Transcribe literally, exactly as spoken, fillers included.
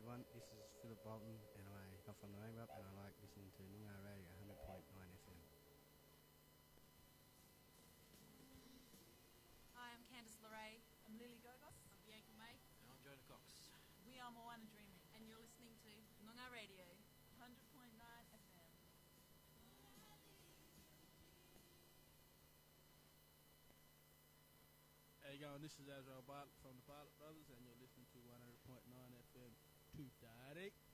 everyone. This is Philip Bolton, and I am from Narangba, and I like listening to Noongar Radio one hundred point nine F M. Hi, I'm Candice LeRae. I'm Lily Gogos. I'm Bianca May. And I'm Jonah Cox. We are Moana Dreaming. And you're listening to Noongar Radio one hundred point nine F M. Hey, y'all, this is Azrael Bartlett from the Bartlett Brothers, and you're listening to one hundred point nine F M. Two thirty.